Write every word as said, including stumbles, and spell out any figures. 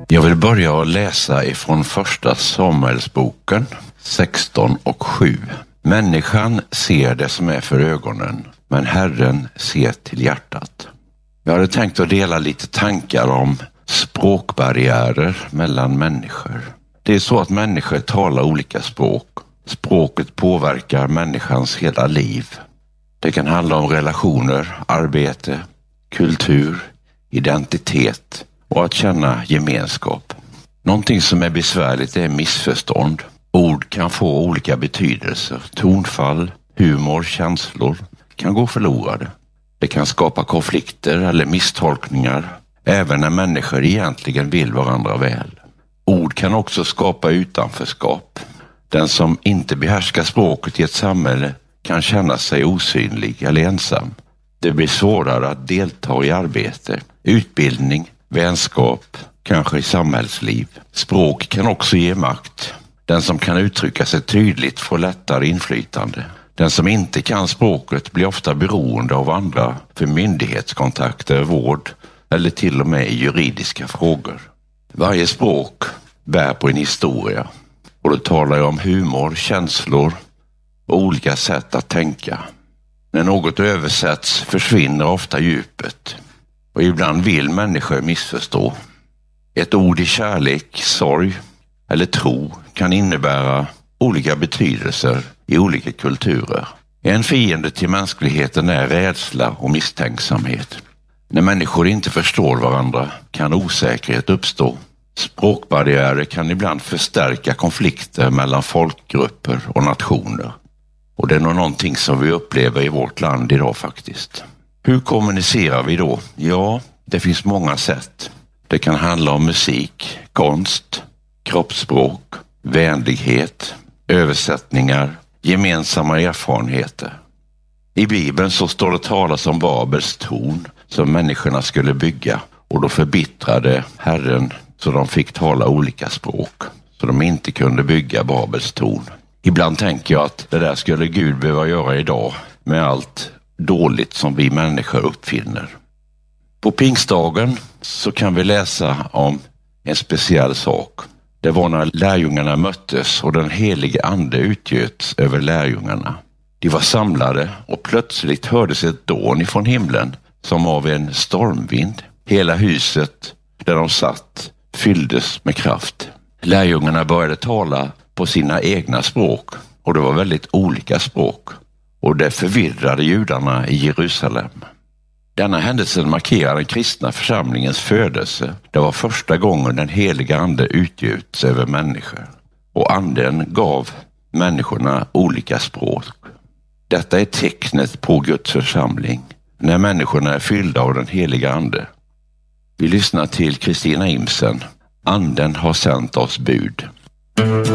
Jag vill börja att läsa ifrån första Samuelsboken sexton och sju. Människan ser det som är för ögonen, men Herren ser till hjärtat. Jag hade tänkt att dela lite tankar om språkbarriärer mellan människor. Det är så att människor talar olika språk. Språket påverkar människans hela liv. Det kan handla om relationer, arbete, kultur, identitet och att känna gemenskap. Någonting som är besvärligt är missförstånd. Ord kan få olika betydelser. Tonfall, humor, känslor kan gå förlorade. Det kan skapa konflikter eller misstolkningar, även när människor egentligen vill varandra väl. Ord kan också skapa utanförskap. Den som inte behärskar språket i ett samhälle kan känna sig osynlig eller ensam. Det blir svårare att delta i arbete, utbildning, vänskap, kanske i samhällsliv. Språk kan också ge makt. Den som kan uttrycka sig tydligt får lättare inflytande. Den som inte kan språket blir ofta beroende av andra för myndighetskontakter, vård eller till och med i juridiska frågor. Varje språk bär på en historia, och det talar om humor, känslor och olika sätt att tänka. När något översätts försvinner ofta djupet, och ibland vill människor missförstå. Ett ord i kärlek, sorg eller tro kan innebära olika betydelser i olika kulturer. En fiende till mänskligheten är rädsla och misstänksamhet. När människor inte förstår varandra kan osäkerhet uppstå. Språkbarriärer kan ibland förstärka konflikter mellan folkgrupper och nationer. Och det är nog någonting som vi upplever i vårt land idag faktiskt. Hur kommunicerar vi då? Ja, det finns många sätt. Det kan handla om musik, konst, kroppsspråk, vänlighet, översättningar, gemensamma erfarenheter. I Bibeln så står det talas om Babels torn som människorna skulle bygga, och då förbittrade Herren så de fick tala olika språk, så de inte kunde bygga Babels torn. Ibland tänker jag att det där skulle Gud behöva göra idag med allt dåligt som vi människor uppfinner. På pingstdagen så kan vi läsa om en speciell sak. Det var när lärjungarna möttes och den helige ande utgöts över lärjungarna. De var samlade och plötsligt hördes ett dån ifrån himlen som av en stormvind. Hela huset där de satt fylldes med kraft. Lärjungarna började tala på sina egna språk, och det var väldigt olika språk, och det förvirrade judarna i Jerusalem. Denna händelse markerar den kristna församlingens födelse. Det var första gången den heliga ande utgjuts över människor, och anden gav människorna olika språk. Detta är tecknet på Guds församling, när människorna är fyllda av den heliga ande. Vi lyssnar till Kristina Imsen. Anden har sänt oss bud.